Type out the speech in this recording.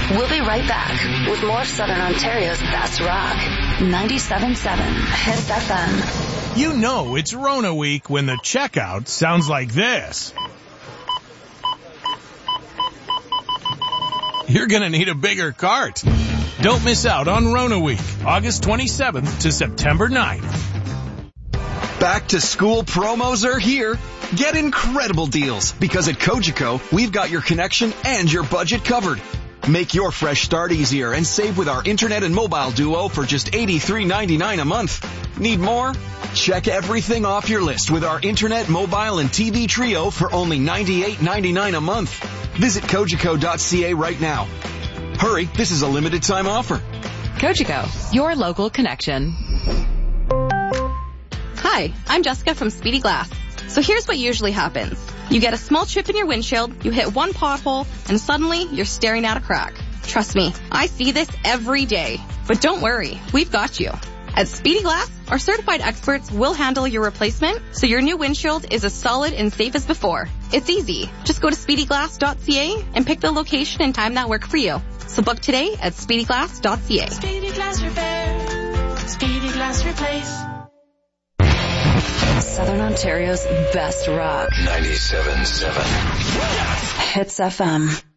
We'll be right back with more Southern Ontario's best rock. 97.7 Hits FM. You know it's Rona week when the checkout sounds like this. You're going to need a bigger cart. Don't miss out on Rona week, August 27th to September 9th. Back to school promos are here. Get incredible deals because at Cogeco, we've got your connection and your budget covered. Make your fresh start easier and save with our internet and mobile duo for just $83.99 a month. Need more? Check everything off your list with our internet, mobile, and TV trio for only $98.99 a month. Visit Cogeco.ca right now. Hurry, this is a limited time offer. Cogeco, your local connection. Hi, I'm Jessica from Speedy Glass. So here's what usually happens. You get a small chip in your windshield, you hit one pothole, and suddenly you're staring at a crack. Trust me, I see this every day. But don't worry, we've got you. At Speedy Glass, our certified experts will handle your replacement so your new windshield is as solid and safe as before. It's easy. Just go to speedyglass.ca and pick the location and time that work for you. So book today at speedyglass.ca. Speedy Glass Repair. Speedy Glass Replace. Southern Ontario's best rock. 97.7 Hits FM.